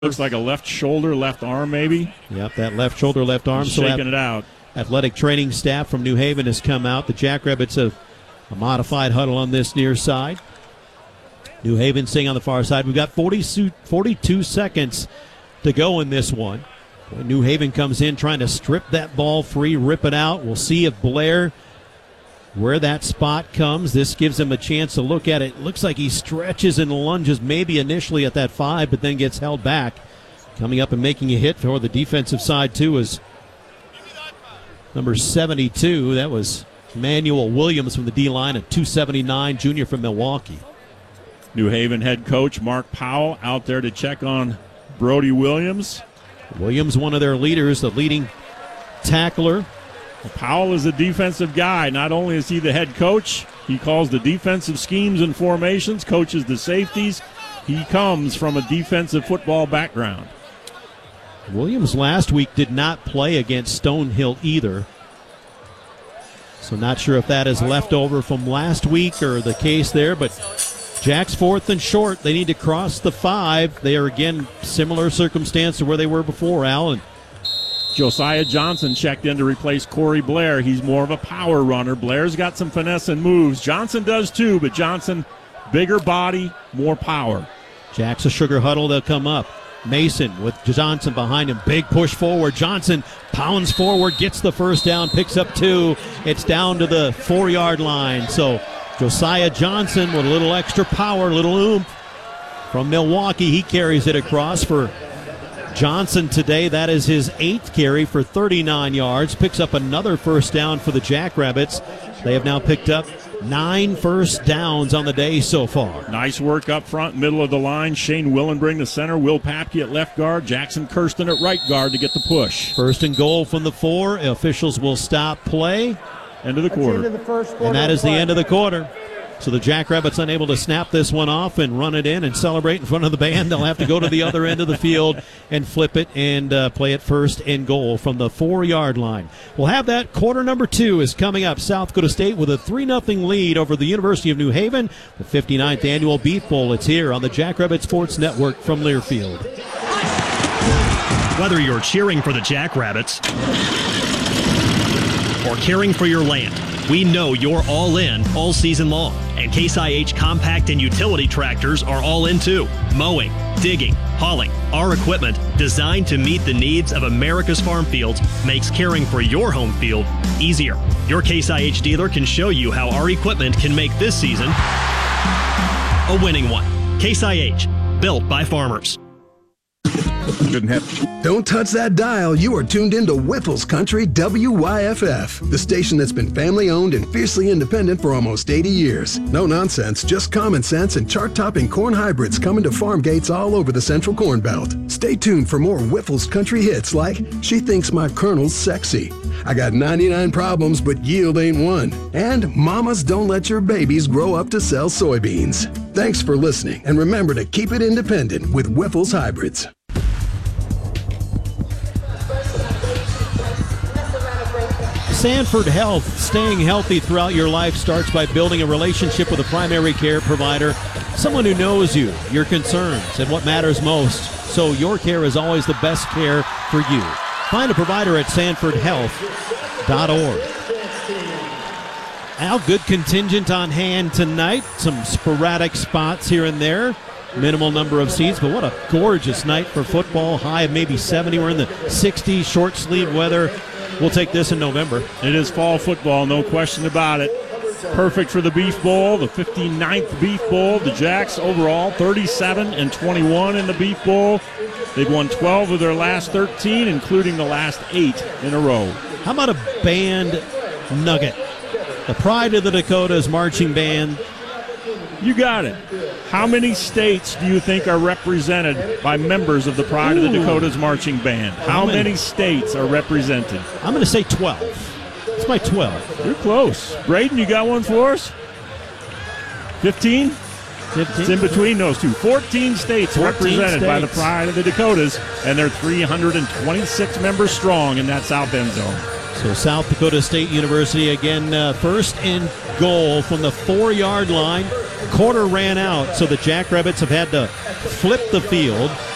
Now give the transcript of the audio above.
Looks like a left shoulder, left arm maybe. Yep, that left shoulder, left arm. He's shaking it out. Athletic training staff from New Haven has come out. The Jackrabbits have a modified huddle on this near side. New Haven staying on the far side. We've got 42 seconds to go in this one. When New Haven comes in trying to strip that ball free, rip it out. We'll see if Blair, where that spot comes. This gives him a chance to look at it. Looks like he stretches and lunges maybe initially at that 5, but then gets held back. Coming up and making a hit for the defensive side, too, is number 72. That was Manuel Williams from the D-line, a 279 junior from Milwaukee. New Haven head coach Mark Powell out there to check on Brody Williams. Williams, one of their leaders, the leading tackler. Powell is a defensive guy. Not only is he the head coach, he calls the defensive schemes and formations, coaches the safeties. He comes from a defensive football background. Williams last week did not play against Stonehill either. So not sure if that is left over from last week or the case there, but Jack's 4th and short. They need to cross the 5. They are, again, similar circumstance to where they were before, Al. Josiah Johnson checked in to replace Corey Blair. He's more of a power runner. Blair's got some finesse and moves. Johnson does too, but Johnson, bigger body, more power. Jack's a sugar huddle. They'll come up. Mason with Johnson behind him. Big push forward. Johnson pounds forward, gets the first down, picks up 2. It's down to the 4-yard line. So Josiah Johnson with a little extra power, a little oomph from Milwaukee. He carries it across for Johnson today. That is his 8th carry for 39 yards. Picks up another first down for the Jackrabbits. They have now picked up 9 first downs on the day so far. Nice work up front, middle of the line. Shane Willenbring, the center. Will Papke at left guard. Jackson Kirsten at right guard to get the push. First and goal from the 4. Officials will stop play. End of the quarter. And that is the end of the quarter. So the Jackrabbits unable to snap this one off and run it in and celebrate in front of the band. They'll have to go to the other end of the field and flip it and play it first and goal from the 4-yard line. We'll have that. Quarter number 2 is coming up. South Dakota State with a 3-0 lead over the University of New Haven. The 59th annual Beef Bowl. It's here on the Jackrabbit Sports Network from Learfield. Whether you're cheering for the Jackrabbits or caring for your land, we know you're all in all season long. And Case IH compact and utility tractors are all in too. Mowing, digging, hauling. Our equipment, designed to meet the needs of America's farm fields, makes caring for your home field easier. Your Case IH dealer can show you how our equipment can make this season a winning one. Case IH, built by farmers. Don't touch that dial. You are tuned into Whiffles Country WYFF, the station that's been family-owned and fiercely independent for almost 80 years. No nonsense, just common sense and chart-topping corn hybrids coming to farm gates all over the Central Corn Belt. Stay tuned for more Whiffles Country hits like She Thinks My Colonel's Sexy, I Got 99 Problems But Yield Ain't One, and Mamas Don't Let Your Babies Grow Up to Sell Soybeans. Thanks for listening, and remember to keep it independent with Whiffles Hybrids. Sanford Health. Staying healthy throughout your life starts by building a relationship with a primary care provider, someone who knows you, your concerns, and what matters most, so your care is always the best care for you. Find a provider at sanfordhealth.org. Al, good contingent on hand tonight. Some sporadic spots here and there. Minimal number of seats, but what a gorgeous night for football. High of maybe 70. We're in the 60s, short sleeve weather. We'll take this in November. It is fall football, no question about it. Perfect for the Beef Bowl, the 59th Beef Bowl. The Jacks overall 37-21 in the Beef Bowl. They've won 12 of their last 13, including the last 8 in a row. How about a band nugget? The Pride of the Dakotas marching band. You got it. How many states do you think are represented by members of the Pride of the Dakotas marching band? How many states are represented? I'm going to say 12. It's my 12. You're close. Braden, you got one for us? 15? 15. It's in between those two. 14 states represented by the Pride of the Dakotas, and they're 326 members strong in that South End zone. So South Dakota State University again, first and goal from the 4-yard line. Quarter ran out, so the Jackrabbits have had to flip the field.